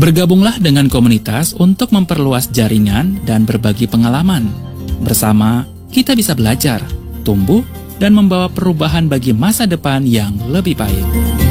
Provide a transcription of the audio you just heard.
Bergabunglah dengan komunitas untuk memperluas jaringan dan berbagi pengalaman. Bersama, kita bisa belajar, tumbuh, dan membawa perubahan bagi masa depan yang lebih baik.